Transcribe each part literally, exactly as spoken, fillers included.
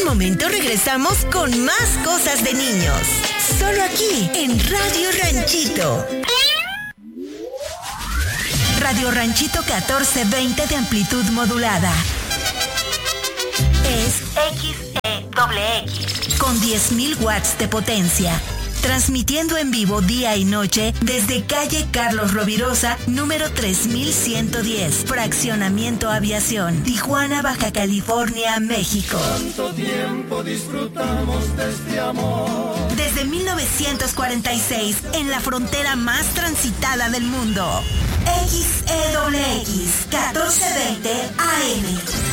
momento regresamos con más cosas de niños. Solo aquí, en Radio Ranchito. Radio Ranchito catorce veinte de amplitud modulada. Es X E X con diez mil watts de potencia. Transmitiendo en vivo día y noche desde calle Carlos Rovirosa, número tres mil ciento diez, Fraccionamiento Aviación, Tijuana, Baja California, México. Tanto tiempo disfrutamos de este amor. Desde mil novecientos cuarenta y seis, en la frontera más transitada del mundo. X E X, catorce veinte A M.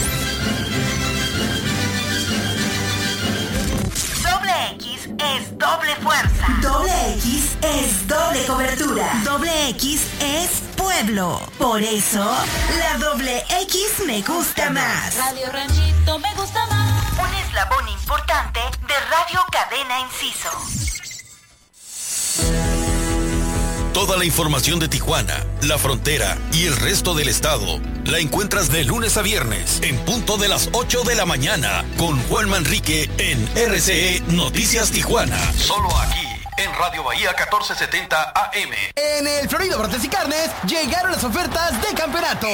Doble X es doble fuerza. Doble X es doble cobertura. Doble X es pueblo. Por eso, la doble X me gusta más. Radio Ranchito me gusta más. Un eslabón importante de Radio Cadena Inciso. Toda la información de Tijuana, la frontera y el resto del estado la encuentras de lunes a viernes en punto de las ocho de la mañana con Juan Manrique en R C E Noticias Tijuana. Solo aquí en Radio Bahía catorce setenta A M. En el Florido Brotes y Carnes llegaron las ofertas de campeonato.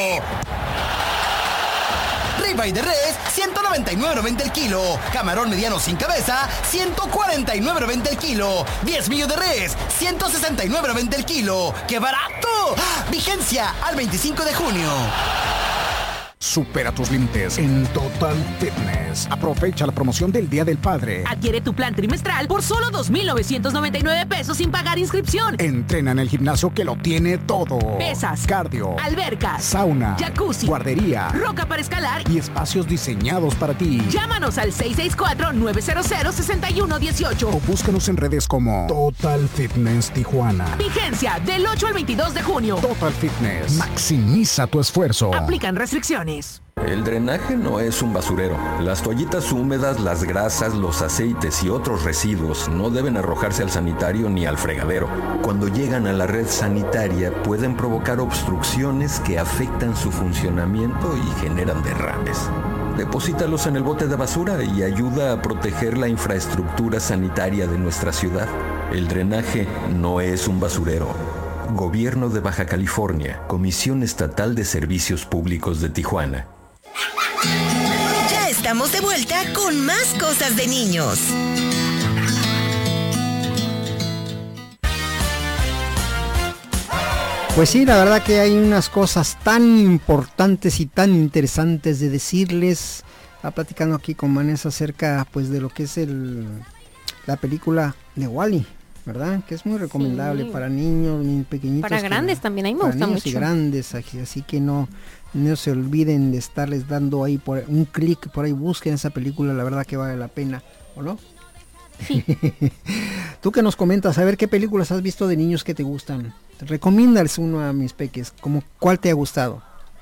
Ribeye de res, ciento noventa y nueve noventa el kilo. Camarón mediano sin cabeza, ciento cuarenta y nueve noventa el kilo. diez millos de res, ciento sesenta y nueve noventa el kilo. ¡Qué barato! Vigencia al veinticinco de junio. Supera tus límites en Total Fitness. Aprovecha la promoción del Día del Padre. Adquiere tu plan trimestral por solo dos mil novecientos noventa y nueve pesos sin pagar inscripción. Entrena en el gimnasio que lo tiene todo. Pesas, cardio, albercas, sauna, jacuzzi, guardería, roca para escalar y espacios diseñados para ti. Llámanos al seis seis cuatro, nueve cero cero, seis uno uno ocho o búscanos en redes como Total Fitness Tijuana. Vigencia del ocho al veintidós de junio. Total Fitness. Maximiza tu esfuerzo. Aplican restricciones. El drenaje no es un basurero. Las toallitas húmedas, las grasas, los aceites y otros residuos no deben arrojarse al sanitario ni al fregadero. Cuando llegan a la red sanitaria pueden provocar obstrucciones que afectan su funcionamiento y generan derrames. Deposítalos en el bote de basura y ayuda a proteger la infraestructura sanitaria de nuestra ciudad. El drenaje no es un basurero. Gobierno de Baja California, Comisión Estatal de Servicios Públicos de Tijuana. Ya estamos de vuelta con más cosas de niños. Pues sí, la verdad que hay unas cosas tan importantes y tan interesantes de decirles. Estaba platicando aquí con Vanessa acerca pues de lo que es el la película de Wall-E, ¿verdad? Que es muy recomendable sí. para niños, muy pequeñitos. Para grandes que, también, a mí me para gusta niños mucho. Y grandes, así, así que no, no se olviden de estarles dando ahí por un clic, por ahí busquen esa película, la verdad que vale la pena, ¿o no? Sí. Tú que nos comentas, a ver qué películas has visto de niños que te gustan. Recomiéndales uno a mis peques, como ¿cuál te ha gustado?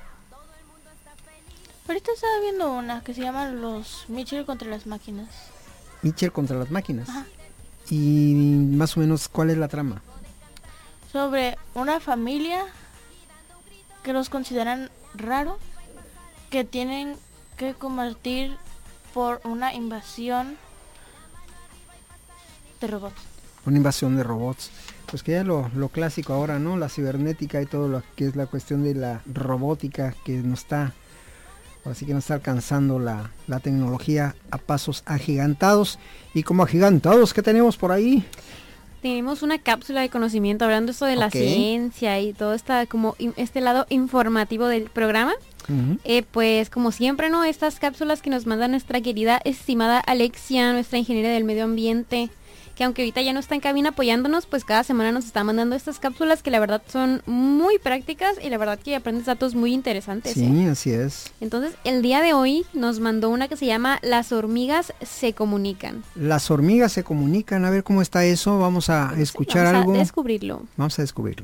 Ahorita estaba viendo una que se llama Los Mitchell contra las máquinas. Mitchell contra las máquinas. Ajá. Y más o menos, ¿cuál es la trama? Sobre una familia que los consideran raro, que tienen que combatir por una invasión de robots. Una invasión de robots. Pues que ya lo, lo clásico ahora, ¿no? La cibernética y todo lo que es la cuestión de la robótica que nos está, así que nos está alcanzando la, la tecnología a pasos agigantados. Y como agigantados, ¿qué tenemos por ahí? Tenemos una cápsula de conocimiento hablando esto de la okay. ciencia y todo esta, como este lado informativo del programa. Uh-huh. Eh, pues como siempre, ¿no? Estas cápsulas que nos manda nuestra querida estimada Alexia, nuestra ingeniera del medio ambiente, que aunque ahorita ya no está en cabina apoyándonos, pues cada semana nos está mandando estas cápsulas que la verdad son muy prácticas y la verdad que aprendes datos muy interesantes. Sí, ¿eh? Así es. Entonces, el día de hoy nos mandó una que se llama Las hormigas se comunican. Las hormigas se comunican, a ver cómo está eso, vamos a escuchar vamos algo. Vamos a descubrirlo. Vamos a descubrirlo.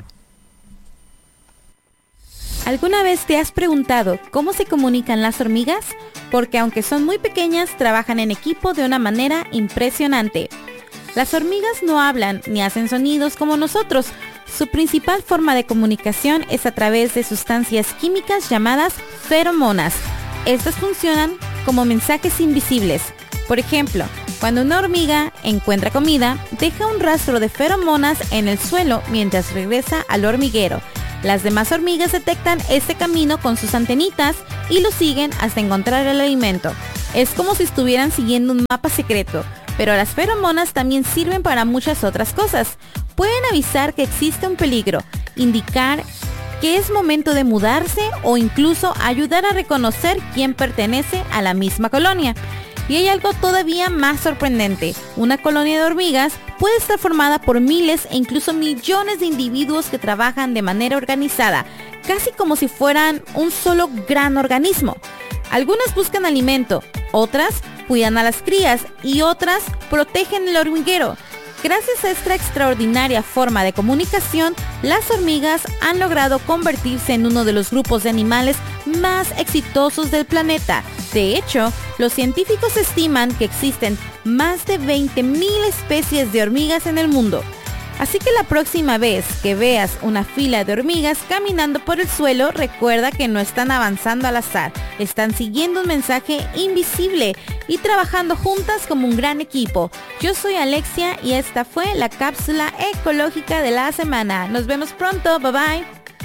¿Alguna vez te has preguntado cómo se comunican las hormigas? Porque aunque son muy pequeñas, trabajan en equipo de una manera impresionante. Las hormigas no hablan ni hacen sonidos como nosotros. Su principal forma de comunicación es a través de sustancias químicas llamadas feromonas. Estas funcionan como mensajes invisibles. Por ejemplo, cuando una hormiga encuentra comida, deja un rastro de feromonas en el suelo mientras regresa al hormiguero. Las demás hormigas detectan este camino con sus antenitas y lo siguen hasta encontrar el alimento. Es como si estuvieran siguiendo un mapa secreto, pero las feromonas también sirven para muchas otras cosas. Pueden avisar que existe un peligro, indicar que es momento de mudarse o incluso ayudar a reconocer quién pertenece a la misma colonia. Y hay algo todavía más sorprendente. Una colonia de hormigas puede estar formada por miles e incluso millones de individuos que trabajan de manera organizada, casi como si fueran un solo gran organismo. Algunas buscan alimento, otras cuidan a las crías y otras protegen el hormiguero. Gracias a esta extraordinaria forma de comunicación, las hormigas han logrado convertirse en uno de los grupos de animales más exitosos del planeta. De hecho, los científicos estiman que existen más de veinte mil especies de hormigas en el mundo. Así que la próxima vez que veas una fila de hormigas caminando por el suelo, recuerda que no están avanzando al azar, están siguiendo un mensaje invisible y trabajando juntas como un gran equipo. Yo soy Alexia y esta fue la cápsula ecológica de la semana. Nos vemos pronto, bye bye.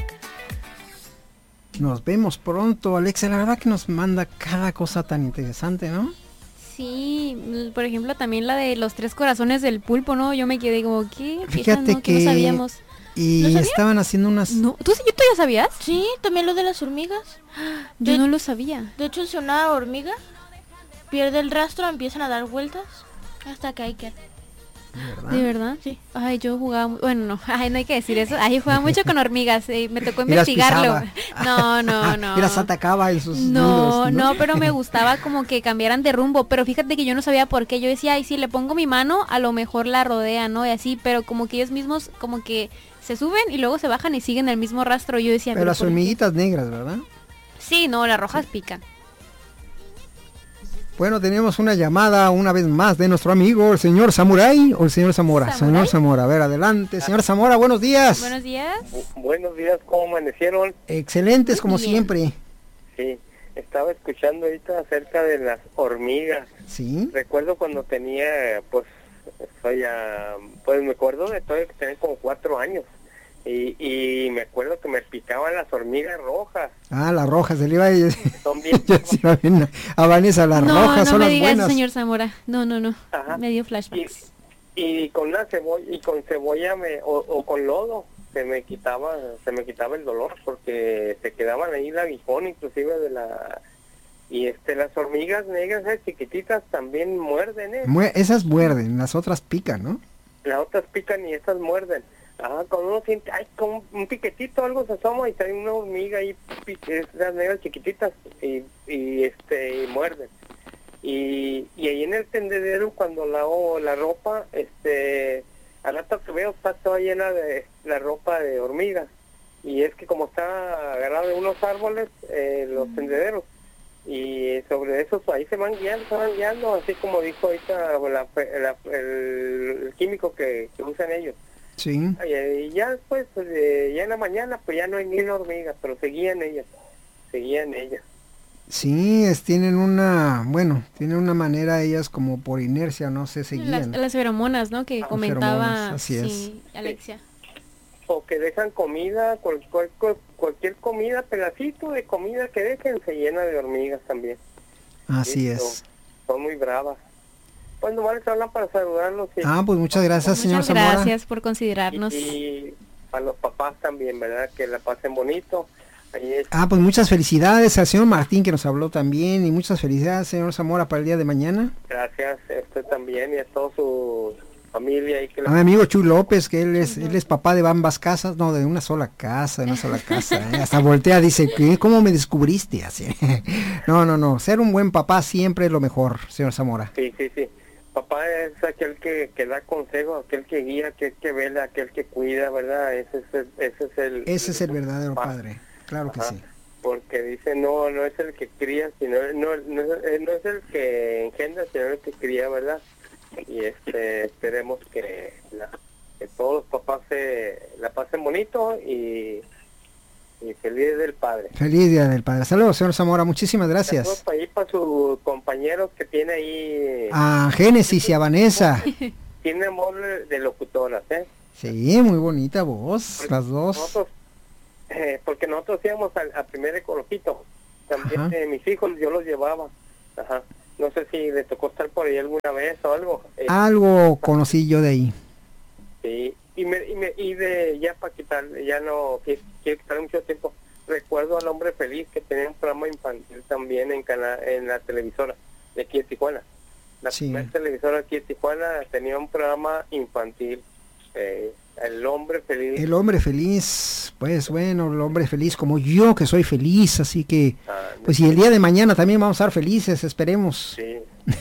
Nos vemos pronto, Alexia. La verdad que nos manda cada cosa tan interesante, ¿no? Sí, por ejemplo también la de los tres corazones del pulpo, ¿no? Yo me quedé como, ¿qué? Fíjate no, que, que no sabíamos. Y ¿No estaban haciendo unas... No, ¿tú, ¿tú ya sabías? Sí, también lo de las hormigas. Yo de, no lo sabía. De hecho, si una hormiga pierde el rastro, empiezan a dar vueltas hasta que hay que... ¿De verdad? ¿De verdad? Sí. Ay, yo jugaba... Bueno, no, ay, no hay que decir eso. Ay, jugaba mucho con hormigas. Eh, me tocó Y las investigarlo. pisaba. No, no, no. Y las atacaba en sus No, nudos, no, pero me gustaba como que cambiaran de rumbo. Pero fíjate que yo no sabía por qué. Yo decía, ay, si le pongo mi mano, a lo mejor la rodea, ¿no? Y así, pero como que ellos mismos como que se suben y luego se bajan y siguen el mismo rastro. Yo decía... Pero las ¿por qué? hormiguitas negras, ¿verdad? Sí, no, las rojas pican. Bueno, tenemos una llamada una vez más de nuestro amigo, el señor Samurai o el señor Zamora. ¿Samurai? Señor Zamora, a ver, adelante. Señor Zamora, buenos días. Buenos días. Bu- buenos días, ¿cómo amanecieron? Excelentes, como Bien. siempre. Sí, estaba escuchando ahorita acerca de las hormigas. Sí. Recuerdo cuando tenía, pues, soy, ah, pues me acuerdo de todo que tenía como cuatro años. Y, y me acuerdo que me picaban las hormigas rojas. Ah, las rojas, se le iba a decir. Son bien... Yo decía bien a Vanessa, las no, rojas no son me las digas, buenas. señor Zamora. No, no, no. Ajá. Me dio Y, flashbacks. y con la cebolla, y con cebolla me, o, o con lodo, se me quitaba, se me quitaba el dolor porque se quedaban ahí el aguijón inclusive de la... Y este, las hormigas negras, eh, chiquititas, también muerden, ¿eh? Mue- esas muerden, las otras pican, ¿no? Las otras pican y estas muerden. Ah, cuando uno siente, ay, como un piquetito, algo se asoma y trae una hormiga ahí, pi- esas negras chiquititas, y, y este, y muerden. Y, y ahí en el tendedero, cuando lavo la ropa, este, al rato que veo está toda llena de la ropa de hormigas. Y es que como está agarrado de unos árboles, eh, los tendederos, y sobre eso ahí se van guiando, se van guiando, así como dijo ahorita la, la, el, el químico que, que usan ellos. Sí. Y ya después, pues, eh, ya en la mañana, pues ya no hay ni una hormiga, pero seguían ellas, seguían ellas. Sí, es, tienen una, bueno, tienen una manera ellas como por inercia, no sé, Las, seguían. las feromonas, ¿no? Que Ah, comentaba feromonas, así es. sí, Alexia. O que dejan comida, cual, cual, cual- cualquier comida, pedacito de comida que dejen, se llena de hormigas también. Así Sí, es. Son, son muy bravas. Pues nomás les hablan para saludarlos. Y, Ah, pues muchas gracias, señor Muchas Zamora. gracias por considerarnos. y para los papás también, ¿verdad? Que la pasen bonito. Ahí es, Ah, pues muchas felicidades al señor Martín que nos habló también y muchas felicidades, señor Zamora, para el día de mañana. gracias a usted también y a toda su familia. Y que A la... mi amigo Chu López, que él es, él es papá de ambas casas, no, de una sola casa, de una sola casa. ¿eh? Hasta voltea, dice, ¿qué? ¿Cómo me descubriste? Así. No, no, no, ser un buen papá siempre es lo mejor, señor Zamora. Sí, sí, sí. Papá es aquel que, que da consejo, aquel que guía, aquel que vela, aquel que cuida, ¿verdad? Ese es el... Ese es el, Ese es el verdadero padre, claro que Ajá. sí. Porque dice, no, no es el que cría, sino no, no, es- no es el que engendra, sino el que cría, ¿verdad? Y este esperemos que, la- que todos los papás se la pasen bonito y, Y feliz Día del Padre. Feliz Día del Padre. Saludos, señor Zamora, muchísimas gracias. Saludos para ahí para sus compañeros que tiene ahí. A Génesis y a Vanessa. Tiene voz de locutoras, ¿eh? Sí, muy bonita voz, porque las dos. Nosotros, eh, porque nosotros íbamos al, al primer ecologito. También eh, mis hijos, yo los llevaba. Ajá. No sé si le tocó estar por ahí alguna vez o algo. Eh, algo conocí yo de ahí. Sí, y, me, y, me, y de ya para quitar, ya no quiero quitar mucho tiempo. Recuerdo al Hombre Feliz que tenía un programa infantil también en cana, en la televisora de aquí de Tijuana. La sí. primera televisora aquí de Tijuana tenía un programa infantil. Eh, el Hombre Feliz. El Hombre Feliz, pues bueno, el Hombre Feliz como yo que soy feliz, así que ah, pues y el día de mañana también vamos a estar felices, esperemos. Sí.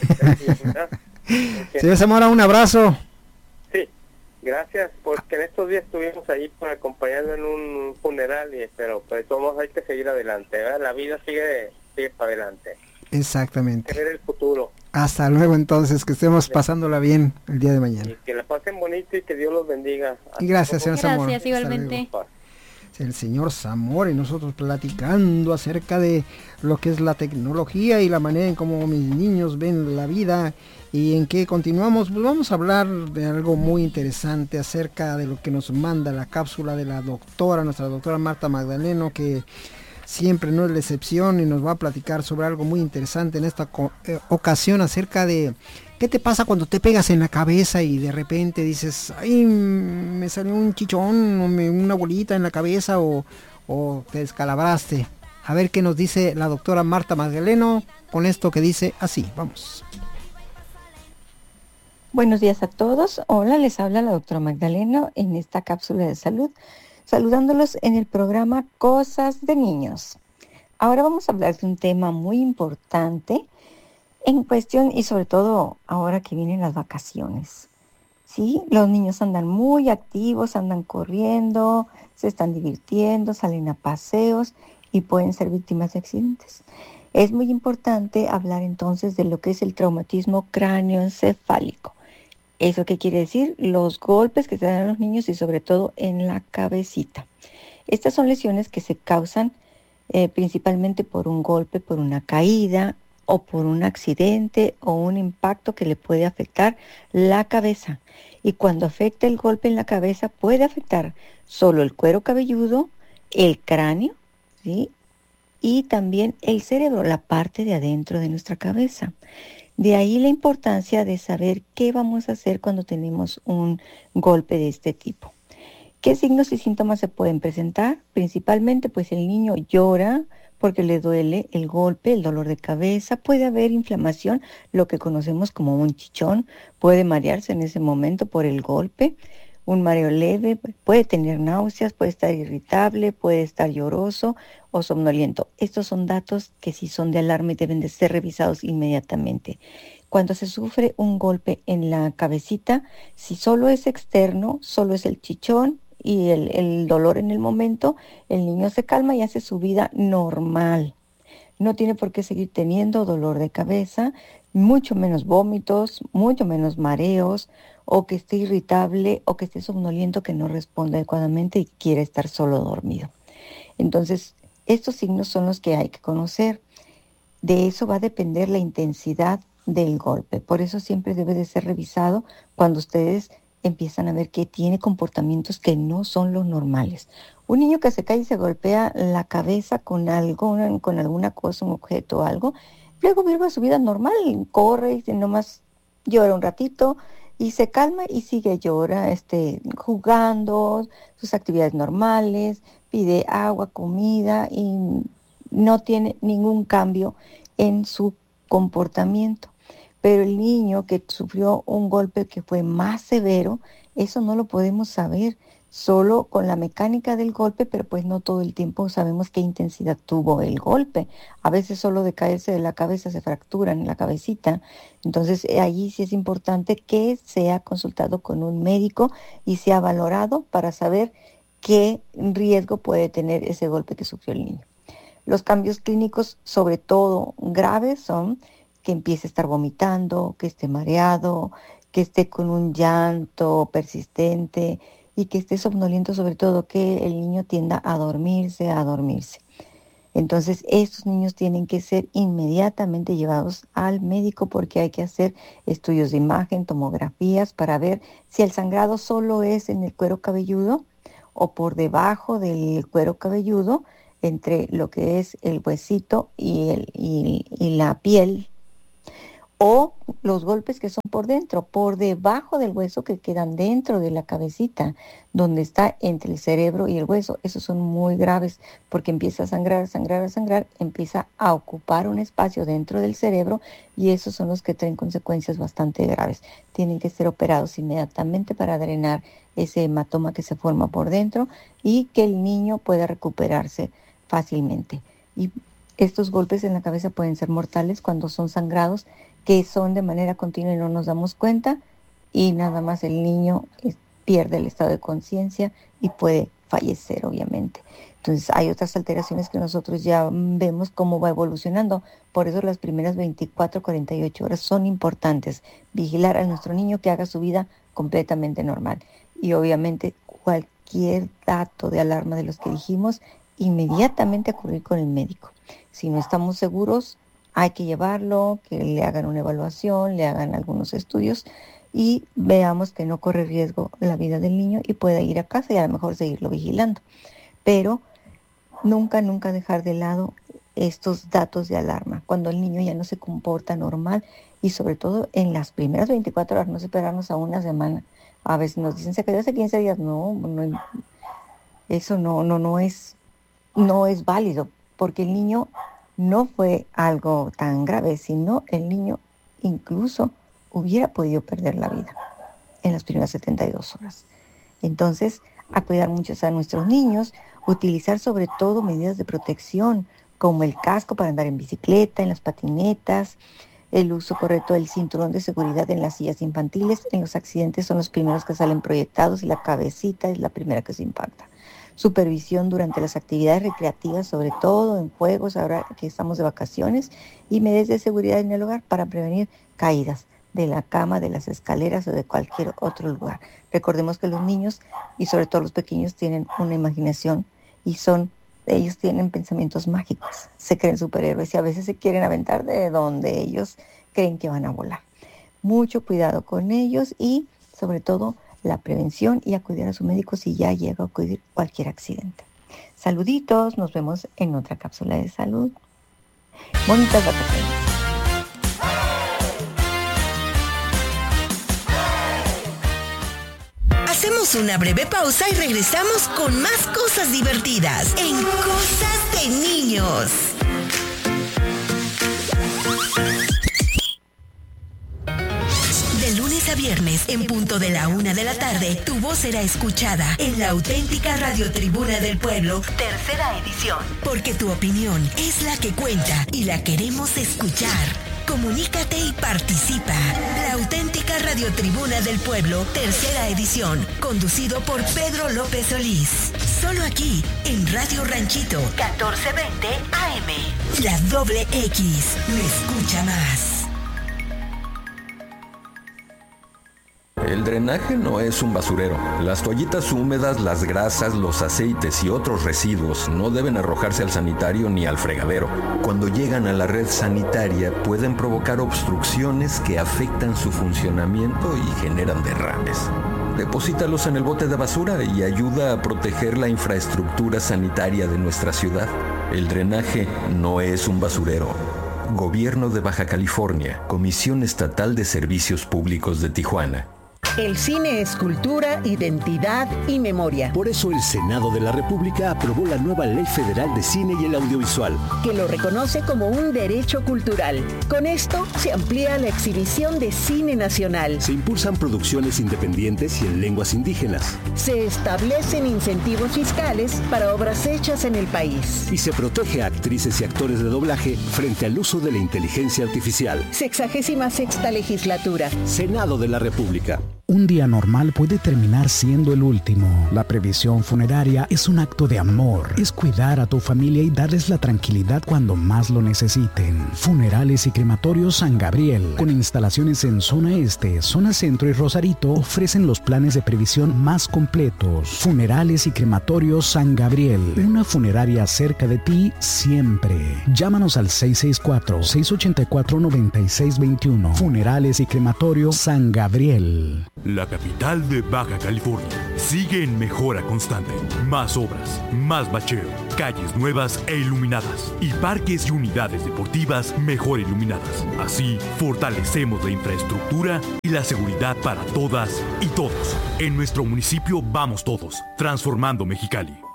Señor Zamora, un abrazo. Sí, gracias, porque en estos días estuvimos ahí para acompañarlo en un funeral, y, pero pues todos hay que seguir adelante, ¿verdad? La vida sigue, sigue para adelante. Exactamente. Hay que ver el futuro. Hasta luego entonces, que estemos pasándola bien el día de mañana. Y que la pasen bonito y que Dios los bendiga. Y gracias, señor Zamora. Gracias, igualmente. El señor Zamora y nosotros platicando acerca de lo que es la tecnología y la manera en cómo mis niños ven la vida y en qué continuamos. Pues vamos a hablar de algo muy interesante acerca de lo que nos manda la cápsula de la doctora, nuestra doctora Marta Magdaleno, que siempre no es la excepción y nos va a platicar sobre algo muy interesante en esta eh, ocasión acerca de qué te pasa cuando te pegas en la cabeza y de repente dices, ay, me salió un chichón o me, una bolita en la cabeza o, o te descalabraste. A ver qué nos dice la doctora Marta Magdaleno con esto que dice así, vamos. Buenos días a todos. Hola, les habla la doctora Magdaleno en esta cápsula de salud, saludándolos en el programa Cosas de Niños. Ahora vamos a hablar de un tema muy importante en cuestión y sobre todo ahora que vienen las vacaciones. Sí, los niños andan muy activos, andan corriendo, se están divirtiendo, salen a paseos y pueden ser víctimas de accidentes. Es muy importante hablar entonces de lo que es el traumatismo cráneoencefálico. ¿Eso qué quiere decir? Los golpes que se dan a los niños y sobre todo en la cabecita. Estas son lesiones que se causan eh, principalmente por un golpe, por una caída o por un accidente o un impacto que le puede afectar la cabeza. Y cuando afecta el golpe en la cabeza puede afectar solo el cuero cabelludo, el cráneo, ¿sí? Y también el cerebro, la parte de adentro de nuestra cabeza. De ahí la importancia de saber qué vamos a hacer cuando tenemos un golpe de este tipo. ¿Qué signos y síntomas se pueden presentar? Principalmente, pues el niño llora porque le duele el golpe, el dolor de cabeza. Puede haber inflamación, lo que conocemos como un chichón. Puede marearse en ese momento por el golpe. Un mareo leve, puede tener náuseas, puede estar irritable, puede estar lloroso o somnoliento. Estos son datos que sí son de alarma y deben de ser revisados inmediatamente. Cuando se sufre un golpe en la cabecita, si solo es externo, solo es el chichón y el, el dolor en el momento, el niño se calma y hace su vida normal. No tiene por qué seguir teniendo dolor de cabeza, mucho menos vómitos, mucho menos mareos, o que esté irritable, o que esté somnoliento, que no responde adecuadamente y quiere estar solo dormido. Entonces, estos signos son los que hay que conocer. De eso va a depender la intensidad del golpe. Por eso siempre debe de ser revisado cuando ustedes empiezan a ver que tiene comportamientos que no son los normales. Un niño que se cae y se golpea la cabeza con algo, con alguna cosa, un objeto o algo, luego vuelve a su vida normal, corre y nomás llora un ratito y se calma y sigue llora, este, jugando, sus actividades normales, pide agua, comida y no tiene ningún cambio en su comportamiento. Pero el niño que sufrió un golpe que fue más severo, eso no lo podemos saber, solo con la mecánica del golpe, pero pues no todo el tiempo sabemos qué intensidad tuvo el golpe. A veces solo de caerse de la cabeza se fracturan en la cabecita. Entonces allí sí es importante que sea consultado con un médico y sea valorado para saber qué riesgo puede tener ese golpe que sufrió el niño. Los cambios clínicos, sobre todo graves, son que empiece a estar vomitando, que esté mareado, que esté con un llanto persistente, y que esté somnoliento, sobre todo que el niño tienda a dormirse, a dormirse. Entonces estos niños tienen que ser inmediatamente llevados al médico porque hay que hacer estudios de imagen, tomografías para ver si el sangrado solo es en el cuero cabelludo o por debajo del cuero cabelludo, entre lo que es el huesito y, el, y, y la piel, o los golpes que son por dentro, por debajo del hueso que quedan dentro de la cabecita, donde está entre el cerebro y el hueso. Esos son muy graves porque empieza a sangrar, sangrar, sangrar, empieza a ocupar un espacio dentro del cerebro y esos son los que traen consecuencias bastante graves. Tienen que ser operados inmediatamente para drenar ese hematoma que se forma por dentro y que el niño pueda recuperarse fácilmente. Y estos golpes en la cabeza pueden ser mortales cuando son sangrados que son de manera continua y no nos damos cuenta, y nada más el niño pierde el estado de conciencia y puede fallecer, obviamente. Entonces hay otras alteraciones que nosotros ya vemos cómo va evolucionando. Por eso las primeras veinticuatro, cuarenta y ocho horas son importantes. Vigilar a nuestro niño que haga su vida completamente normal. Y obviamente cualquier dato de alarma de los que dijimos, inmediatamente acudir con el médico. Si no estamos seguros, hay que llevarlo, que le hagan una evaluación, le hagan algunos estudios y veamos que no corre riesgo la vida del niño y pueda ir a casa y a lo mejor seguirlo vigilando. Pero nunca, nunca dejar de lado estos datos de alarma. Cuando el niño ya no se comporta normal y sobre todo en las primeras veinticuatro horas, no esperarnos a una semana. A veces nos dicen, se cayó hace quince días. No, no eso no, no, no es, no es válido porque el niño no fue algo tan grave, sino el niño incluso hubiera podido perder la vida en las primeras setenta y dos horas. Entonces, a cuidar mucho a nuestros niños, utilizar sobre todo medidas de protección, como el casco para andar en bicicleta, en las patinetas, el uso correcto del cinturón de seguridad en las sillas infantiles. En los accidentes son los primeros que salen proyectados y la cabecita es la primera que se impacta. Supervisión durante las actividades recreativas, sobre todo en juegos, ahora que estamos de vacaciones, y medidas de seguridad en el hogar para prevenir caídas de la cama, de las escaleras o de cualquier otro lugar. Recordemos que los niños, y sobre todo los pequeños, tienen una imaginación y son, ellos tienen pensamientos mágicos, se creen superhéroes y a veces se quieren aventar de donde ellos creen que van a volar. Mucho cuidado con ellos y sobre todo la prevención y acudir a su médico si ya llega a ocurrir cualquier accidente. Saluditos, nos vemos en otra cápsula de salud. Bonitas vacaciones. Hacemos una breve pausa y regresamos con más cosas divertidas en Cosas de Niños. De lunes a viernes, en punto de la una de la tarde, tu voz será escuchada en la auténtica Radiotribuna del Pueblo, tercera edición. Porque tu opinión es la que cuenta y la queremos escuchar. Comunícate y participa. La auténtica Radiotribuna del Pueblo, tercera edición, conducido por Pedro López Solís. Solo aquí, en Radio Ranchito, catorce veinte A M. La doble X, me escucha más. El drenaje no es un basurero. Las toallitas húmedas, las grasas, los aceites y otros residuos no deben arrojarse al sanitario ni al fregadero. Cuando llegan a la red sanitaria pueden provocar obstrucciones que afectan su funcionamiento y generan derrames. Deposítalos en el bote de basura y ayuda a proteger la infraestructura sanitaria de nuestra ciudad. El drenaje no es un basurero. Gobierno de Baja California, Comisión Estatal de Servicios Públicos de Tijuana. El cine es cultura, identidad y memoria. Por eso el Senado de la República aprobó la nueva Ley Federal de Cine y el Audiovisual, que lo reconoce como un derecho cultural. Con esto se amplía la exhibición de cine nacional. Se impulsan producciones independientes y en lenguas indígenas. Se establecen incentivos fiscales para obras hechas en el país. Y se protege a actrices y actores de doblaje frente al uso de la inteligencia artificial. Sexagésima sexta legislatura. Senado de la República. un día normal puede terminar siendo el último. La previsión funeraria es un acto de amor, es cuidar a tu familia y darles la tranquilidad cuando más lo necesiten. Funerales y Crematorios San Gabriel, con instalaciones en zona este, zona centro y Rosarito, ofrecen los planes de previsión más completos. Funerales y Crematorios San Gabriel, una funeraria cerca de ti siempre. Llámanos al seis seis cuatro, seis ocho cuatro, nueve seis dos uno. Funerales y Crematorio San Gabriel. La capital de Baja California sigue en mejora constante. Más obras, más bacheo, calles nuevas e iluminadas y parques y unidades deportivas mejor iluminadas. Así, fortalecemos la infraestructura y la seguridad para todas y todos. En nuestro municipio vamos todos, transformando Mexicali.